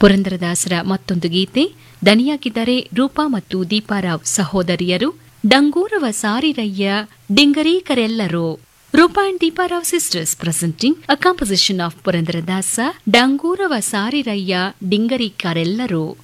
ಪುರಂದರದಾಸರ ಮತ್ತೊಂದು ಗೀತೆ ದನಿಯಾಗಿದ್ದಾರೆ ರೂಪಾ ಮತ್ತು ದೀಪಾರಾವ್ ಸಹೋದರಿಯರು. ಡಂಗೂರವ ಸಾರಿರಯ್ಯ ಡಿಂಗರೀಕರೆಲ್ಲರೂ. Rupa and Deeparao sisters presenting a composition of Purandaradasa, Dangurava Sarirayya Dingarikarellaru.